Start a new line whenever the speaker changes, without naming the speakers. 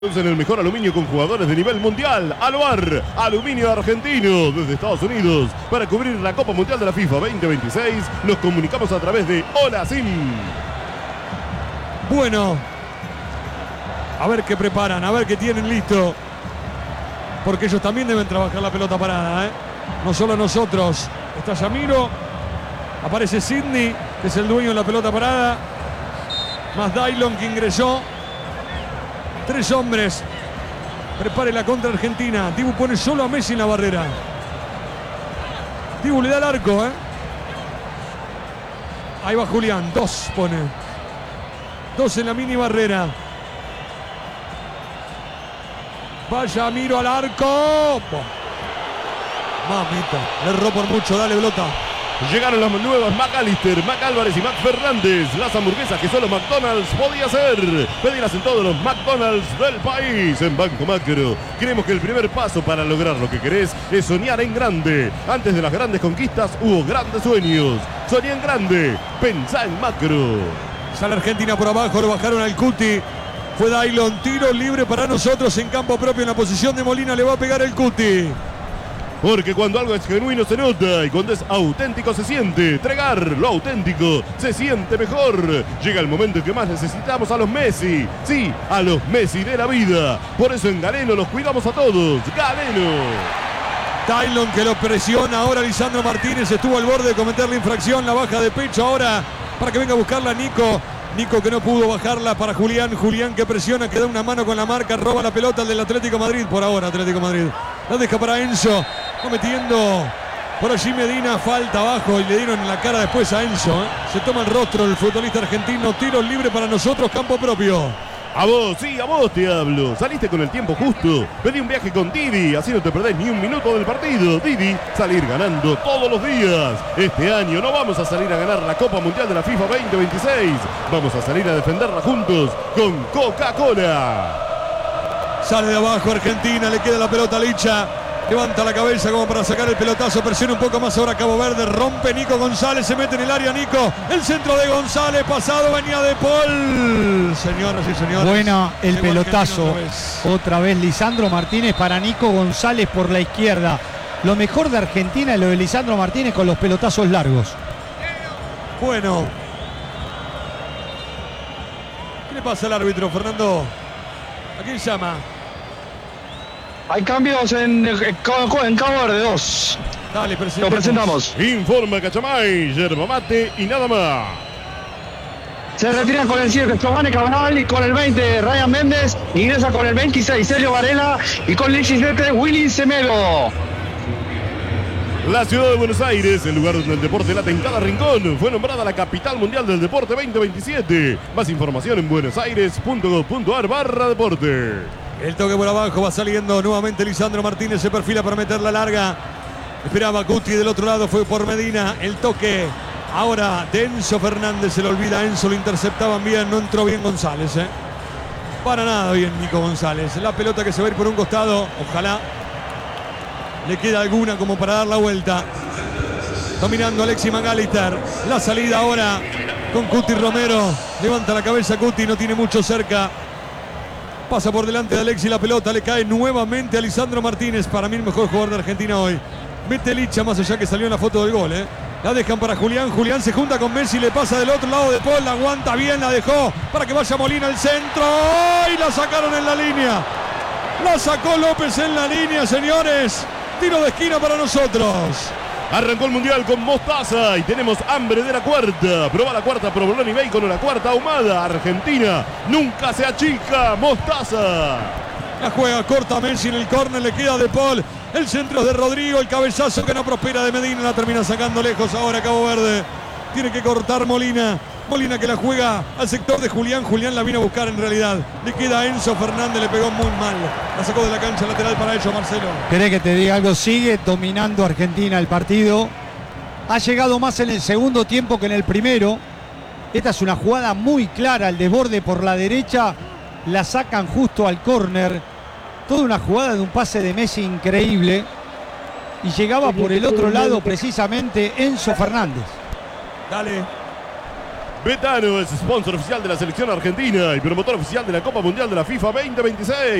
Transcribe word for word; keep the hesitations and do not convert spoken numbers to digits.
En el mejor aluminio con jugadores de nivel mundial, Aluar, aluminio argentino desde Estados Unidos. Para cubrir la Copa Mundial de la FIFA veinte veintiséis, nos comunicamos a través de Hola Sim.
Bueno, a ver qué preparan, a ver qué tienen listo. Porque ellos también deben trabajar la pelota parada, ¿eh? No solo nosotros. Está Yamiro, aparece Sidney, que es el dueño de la pelota parada. Más Dailon, que ingresó. Tres hombres. Prepare la contra Argentina. Dibu pone solo a Messi en la barrera. Dibu le da el arco, ¿eh? Ahí va Julián. Dos pone. Dos en la mini barrera. Vaya Miro al arco. Mamita. Le erró por mucho. Dale, pelota.
Llegaron las nuevas McAllister, McAlvarez y McFernández. Las hamburguesas que solo McDonald's podía hacer. Pedirlas en todos los McDonald's del país. En Banco Macro creemos que el primer paso para lograr lo que querés es soñar en grande. Antes de las grandes conquistas hubo grandes sueños. Soñá en grande. Pensá en Macro.
Sale Argentina por abajo. Lo bajaron al Cuti. Fue Dailon. Tiro libre para nosotros en campo propio. En la posición de Molina le va a pegar el Cuti.
Porque cuando algo es genuino se nota y cuando es auténtico se siente. Tregar lo auténtico se siente mejor. Llega el momento en que más necesitamos a los Messi. Sí, a los Messi de la vida. Por eso en Galeno los cuidamos a todos. Galeno.
Dailon que lo presiona. Ahora Lisandro Martínez estuvo al borde de cometer la infracción. La baja de pecho ahora para que venga a buscarla Nico. Nico que no pudo bajarla para Julián. Julián que presiona, que da una mano con la marca. Roba la pelota al del Atlético Madrid. Por ahora Atlético Madrid. La deja para Enzo. Cometiendo por allí Medina. Falta abajo y le dieron en la cara después a Enzo. ¿eh? Se toma el rostro el futbolista argentino. Tiro libre para nosotros. Campo propio.
A vos, sí, a vos te hablo. Saliste con el tiempo justo. Pedí un viaje con Didi. Así no te perdés ni un minuto del partido. Didi, salir ganando todos los días. Este año no vamos a salir a ganar la Copa Mundial de la FIFA veinte veintiséis. Vamos a salir a defenderla juntos con Coca-Cola.
Sale de abajo Argentina. Le queda la pelota a Licha. Levanta la cabeza como para sacar el pelotazo. Presiona un poco más ahora Cabo Verde. Rompe Nico González. Se mete en el área Nico. El centro de González. Pasado venía de Paul. Señoras y señores.
Buena el pelotazo. Otra vez. otra vez Lisandro Martínez para Nico González por la izquierda. Lo mejor de Argentina es lo de Lisandro Martínez con los pelotazos largos.
Bueno. ¿Qué le pasa al árbitro, Fernando? ¿A quién llama?
Hay cambios en, en Cabo Verde, dos.
Dale,
lo presentamos.
Informa Cachamay, yerba mate y nada más.
Se retiran con el siete Giovanni Cabral y con el veinte Ryan Méndez. Ingresa con el veintiséis Sergio Varela y con el diecisiete Willy Semedo.
La ciudad de Buenos Aires, el lugar donde el deporte late en cada rincón, fue nombrada la capital mundial del deporte veinte veintisiete. Más información en buenosaires.gov.ar barra deporte.
El toque por abajo, va saliendo nuevamente Lisandro Martínez, se perfila para meter la larga. Esperaba Cuti del otro lado, fue por Medina. El toque ahora de Enzo Fernández, se le olvida a Enzo, lo interceptaban bien, no entró bien González. ¿eh? Para nada bien Nico González. La pelota que se va a ir por un costado, ojalá le queda alguna como para dar la vuelta. Dominando Alexis McAllister. La salida ahora con Cuti Romero. Levanta la cabeza Cuti, no tiene mucho cerca. Pasa por delante de Alexis la pelota, le cae nuevamente a Lisandro Martínez. Para mí el mejor jugador de Argentina hoy. Mete Licha más allá que salió en la foto del gol. ¿eh? La dejan para Julián. Julián se junta con Messi, le pasa del otro lado de Paul. La aguanta bien, la dejó para que vaya Molina al centro. ¡Y la sacaron en la línea! La sacó López en la línea, señores. Tiro de esquina para nosotros.
Arrancó el Mundial con Mostaza y tenemos hambre de la cuarta. Proba la cuarta provolone y bacon o la cuarta ahumada. Argentina nunca se achica. Mostaza.
La juega corta Messi en el córner, le queda de Paul. El centro es de Rodrigo, el cabezazo que no prospera de Medina. La termina sacando lejos ahora Cabo Verde. Tiene que cortar Molina. Molina que la juega al sector de Julián. Julián la vino a buscar en realidad. Le queda a Enzo Fernández, le pegó muy mal. La sacó de la cancha lateral para ellos, Marcelo.
¿Querés que te diga algo? Sigue dominando Argentina el partido. Ha llegado más en el segundo tiempo que en el primero. Esta es una jugada muy clara, el desborde por la derecha. La sacan justo al córner. Toda una jugada de un pase de Messi increíble. Y llegaba por el otro lado precisamente Enzo Fernández.
Dale.
Betano es sponsor oficial de la selección argentina y promotor oficial de la Copa Mundial de la FIFA veinte veintiséis.